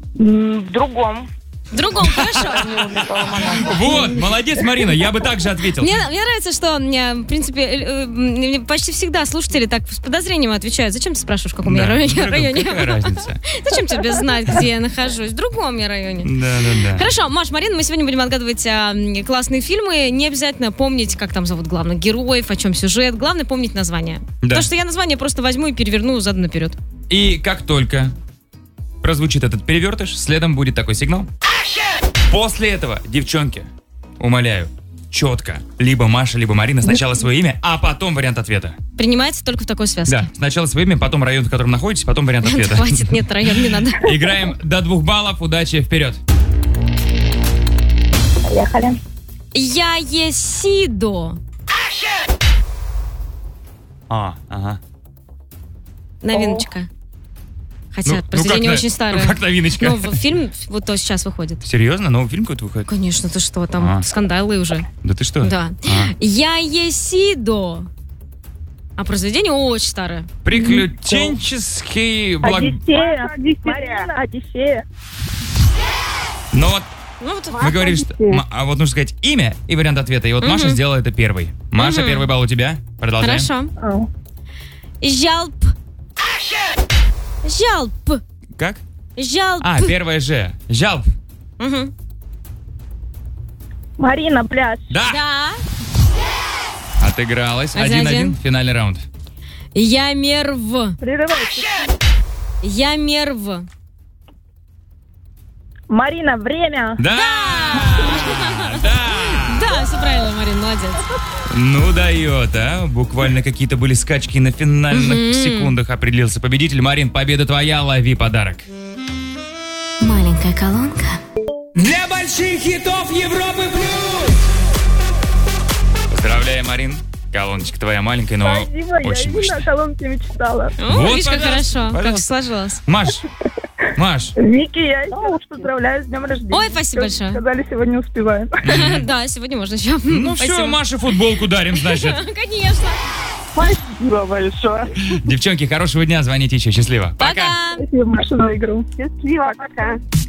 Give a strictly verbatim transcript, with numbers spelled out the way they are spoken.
В другом. В другом, хорошо. Вот, молодец, Марина, я бы так же ответил. Мне, мне нравится, что, в принципе, э, э, почти всегда слушатели так с подозрением отвечают. Зачем ты спрашиваешь, в каком Да, я районе? ну, районе? какая разница? Зачем тебе знать, где я нахожусь? В другом я районе. Да, да, да. Хорошо, Маш, Марина, мы сегодня будем отгадывать а, классные фильмы. Не обязательно помнить, как там зовут главных героев, о чем сюжет. Главное помнить название. Да. То, что я название просто возьму и переверну задом наперед. И как только прозвучит этот перевертыш, следом будет такой сигнал. После этого, девчонки, умоляю, четко, либо Маша, либо Марина, сначала свое имя, а потом вариант ответа. Принимается только в такой связке. Да, сначала свое имя, потом район, в котором находитесь, потом вариант ответа. Хватит, нет, район не надо. Играем до двух баллов, удачи, вперед. Поехали. Я Есидо. А, ага. Новиночка. Хотя Ну, произведение ну как очень на- старое. ну как новиночка? Ну, в- фильм вот то сейчас выходит. Серьезно? Новый фильм какой-то выходит? Конечно, ты что, там А. скандалы уже. Да ты что? Да. А. Я Есидо. А произведение очень старое. Приключенческий блок... Одиссея. Одиссея. Одиссея. Ну вот, Ну, вот, мы говорили, что... М- А вот нужно сказать имя и вариант ответа. И вот Маша Мгм. сделала это первый. Маша, Мгм. первый балл у тебя. Продолжаем. хорошо. А. Жалп. Жалп. Как? Жалп. А, первое же. Жалп. Мгм. Марина, пляж. Да. Да. Отыгралась. Один-один. Один-один. Финальный раунд. Я мерв. Прерывайте. Я мерв. Марина, время. Да! Да! Да, все правильно, Марин, молодец. Ну дает, а? Буквально какие-то были скачки на финальных Мгм. секундах. Определился победитель. Марин, победа твоя. Лови подарок. Маленькая колонка. Для больших хитов Европы плюс! Поздравляю, Марин. Колоночка твоя маленькая, но Спасибо, я очень именно мощная. о колонке мечтала. О, Вот, видишь, как пожалуйста, хорошо, как пожалуйста. сложилось. Маш, Маш, Вики, я еще раз поздравляю с днем рождения. Ой, спасибо Как большое. Сказали, сегодня успеваем. Да, сегодня можно еще. ну все, Маше футболку дарим, значит. Конечно. Спасибо большое. Девчонки, хорошего дня, звоните еще. Счастливо. Пока. Спасибо, Маша, за игру. Счастливо, пока.